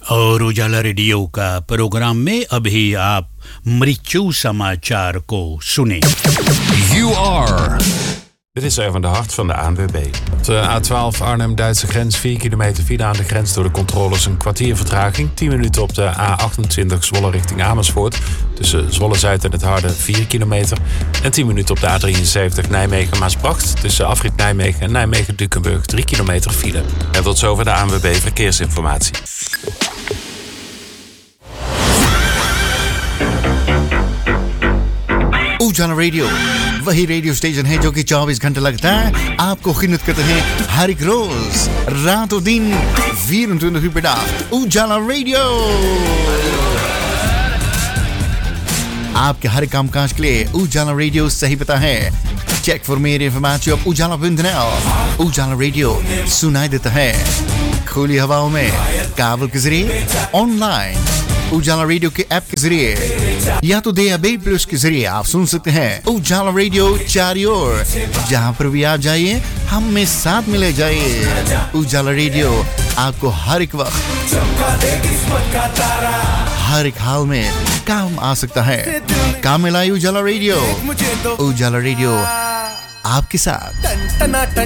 और उजाला रेडियो का प्रोग्राम में अभी आप मृत्यु समाचार को सुने. You are. Dit is Erwin de Hart van de ANWB. Op de A12 Arnhem-Duitse grens 4 kilometer file aan de grens door de controles een kwartier vertraging. 10 minuten op de A28 Zwolle richting Amersfoort. Tussen Zwolle-Zuid en het Harde 4 kilometer. En 10 minuten op de A73 Nijmegen-Maasbracht. Tussen afrit Nijmegen en Nijmegen-Dukenburg 3 kilometer file. En tot zover de ANWB Verkeersinformatie. Ujala radio वही radio station है जो कि 24 घंटे लगता है आपको खिदमत करते हैं हर एक रोज रातों दिन 24 uur per dag. उजाला रेडियो आपके हर कामकाज के लिए उजाला रेडियो सही पता है. चेक फॉर मेर information of ujala.nl. Ujala radio सुनाई देता है खुली हवाओं में, काबल के जरिए, ऑनलाइन उजाला रेडियो के ऐप के जरिए या तो DAB+ के जरिए आप सुन सकते हैं उजाला रेडियो चारों ओर. जहां पर भी आप जाइए हम में साथ मिले जाइए. उजाला रेडियो आपको हर एक वक्त हर एक हाल में काम आ सकता है. काम में लाई उजाला रेडियो. उजाला रेडियो आपके साथ.